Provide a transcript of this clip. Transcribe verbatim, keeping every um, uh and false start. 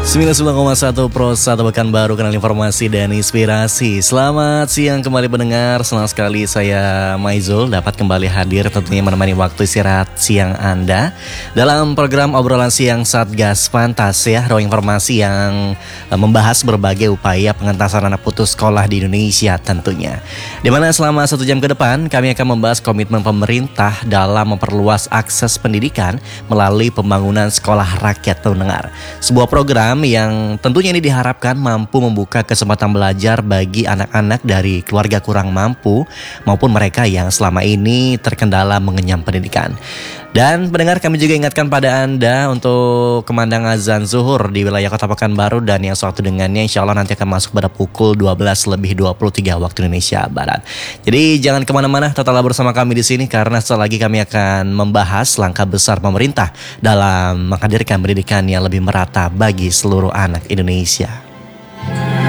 sembilan puluh sembilan koma satu Pro satu Pekanbaru, kanal informasi dan inspirasi. Selamat siang kembali pendengar. Senang sekali saya Maizul dapat kembali hadir tentunya menemani waktu istirahat siang Anda dalam program obrolan siang Satgas Pantas ya, ruang informasi yang membahas berbagai upaya pengentasan anak putus sekolah di Indonesia tentunya. Dimana selama satu jam ke depan kami akan membahas komitmen pemerintah dalam memperluas akses pendidikan melalui pembangunan sekolah rakyat pendengar. Sebuah program yang tentunya ini diharapkan mampu membuka kesempatan belajar bagi anak-anak dari keluarga kurang mampu maupun mereka yang selama ini terkendala mengenyam pendidikan. Dan pendengar, kami juga ingatkan pada Anda untuk kemandang azan zuhur di wilayah Kota Pekanbaru dan yang sewaktu dengannya insya Allah nanti akan masuk pada pukul dua belas lebih dua puluh tiga waktu Indonesia Barat. Jadi jangan kemana-mana, tetaplah bersama kami di sini karena setelah lagi kami akan membahas langkah besar pemerintah dalam menghadirkan pendidikan yang lebih merata bagi seluruh anak Indonesia.